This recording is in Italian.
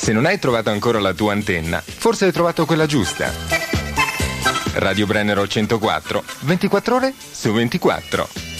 Se non hai trovato ancora la tua antenna, forse hai trovato quella giusta. Radio Brennero 104, 24 ore su 24.